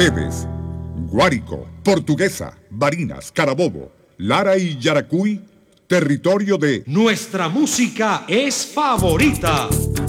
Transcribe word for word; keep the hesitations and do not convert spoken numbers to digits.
Jeves, Guárico, Portuguesa, Barinas, Carabobo, Lara y Yaracuy, territorio de Nuestra música es favorita.